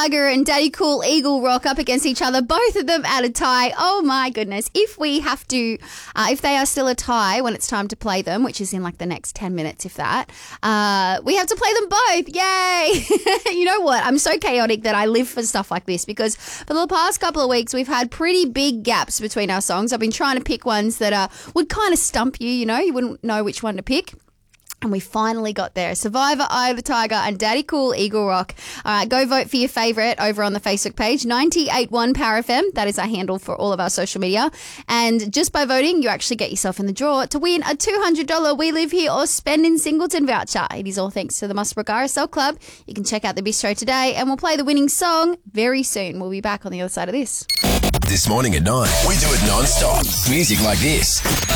Tiger and Daddy Cool Eagle Rock up against each other, both of them at a tie. Oh my goodness. If we have to, if they are still a tie when it's time to play them, which is in like the next 10 minutes, if that, we have to play them both. Yay. You know what? I'm so chaotic that I live for stuff like this because for the past couple of weeks, we've had pretty big gaps between our songs. I've been trying to pick ones that would kind of stump you, you know, you wouldn't know which one to pick. And we finally got there. Survivor, Eye of the Tiger and Daddy Cool Eagle Rock. All right, go vote for your favourite over on the Facebook page, 98.1 Power FM. That is our handle for all of our social media. And just by voting, you actually get yourself in the draw to win a $200 We Live Here or Spend in Singleton voucher. It is all thanks to the Muswellbrook RSL Club. You can check out the bistro today and we'll play the winning song very soon. We'll be back on the other side of this. This morning at 9, we do it non-stop. Music like this.